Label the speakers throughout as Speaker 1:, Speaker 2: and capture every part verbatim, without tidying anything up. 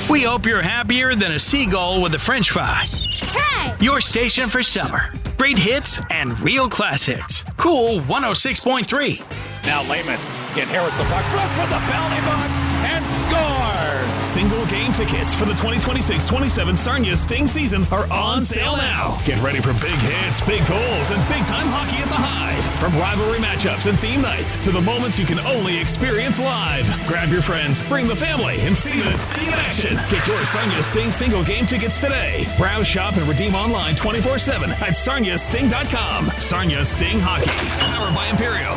Speaker 1: We hope you're happier than a seagull with a french fry.
Speaker 2: Hey!
Speaker 1: Your station for summer. Great hits and real classics. Cool one oh six point three.
Speaker 3: Now Layman can Harris the puck, throws from the penalty box, and scores!
Speaker 4: Single game tickets for the twenty twenty-six twenty-seven Sarnia Sting season are on sale now. Get ready for big hits, big goals, and big-time hockey at the Hive. From rivalry matchups and theme nights to the moments you can only experience live. Grab your friends, bring the family, and see the Sting in action. Get your Sarnia Sting single game tickets today. Browse, shop, and redeem online twenty-four seven at sarnia sting dot com. Sarnia Sting Hockey. Powered by Imperial.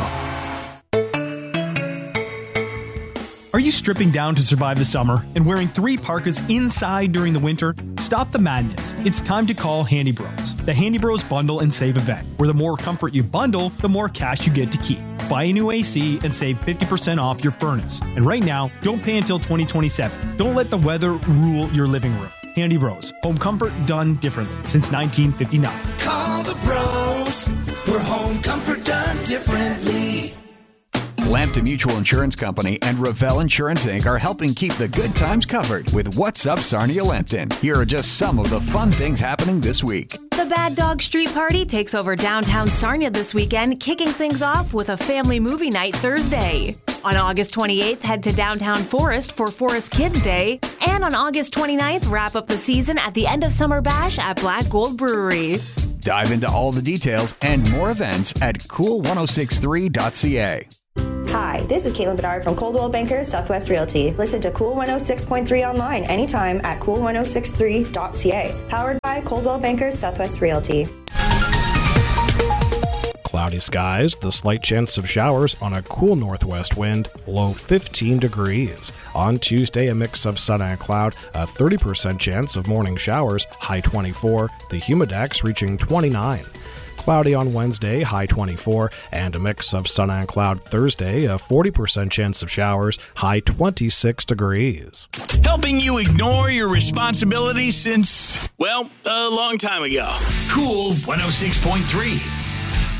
Speaker 5: Are you stripping down to survive the summer and wearing three parkas inside during the winter? Stop the madness. It's time to call Handy Bros. The Handy Bros Bundle and Save event, where the more comfort you bundle, the more cash you get to keep. Buy a new A C and save fifty percent off your furnace. And right now, don't pay until twenty twenty-seven. Don't let the weather rule your living room. Handy Bros. Home comfort done differently since nineteen fifty-nine.
Speaker 6: Call the bros. For home comfort done differently.
Speaker 7: Lambton Mutual Insurance Company and Revell Insurance Incorporated are helping keep the good times covered with What's Up Sarnia Lambton. Here are just some of the fun things happening this week.
Speaker 8: The Bad Dog Street Party takes over downtown Sarnia this weekend, kicking things off with a family movie night Thursday. On August twenty-eighth, head to downtown Forest for Forest Kids Day. And on August twenty-ninth, wrap up the season at the End of Summer Bash at Black Gold Brewery.
Speaker 7: Dive into all the details and more events at cool ten sixty-three dot c a.
Speaker 9: Hi, this is Caitlin Bedard from Coldwell Bankers Southwest Realty. Listen to Cool one oh six point three online anytime at cool ten sixty-three dot c a. Powered by Coldwell Bankers Southwest Realty.
Speaker 10: Cloudy skies, the slight chance of showers on a cool northwest wind, low fifteen degrees. On Tuesday, a mix of sun and cloud, a thirty percent chance of morning showers, high twenty-four, the humidex reaching twenty-nine. Cloudy on Wednesday, high twenty-four, and a mix of sun and cloud Thursday, a forty percent chance of showers, high twenty-six degrees.
Speaker 1: Helping you ignore your responsibilities since, well, a long time ago. Cool one oh six point three.